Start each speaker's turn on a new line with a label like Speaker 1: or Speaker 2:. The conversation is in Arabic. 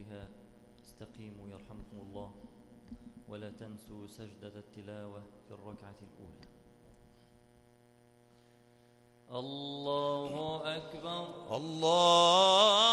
Speaker 1: طولها استقيموا يرحمكم الله، ولا تنسوا سجدة التلاوة في الركعة الأولى. الله أكبر.
Speaker 2: الله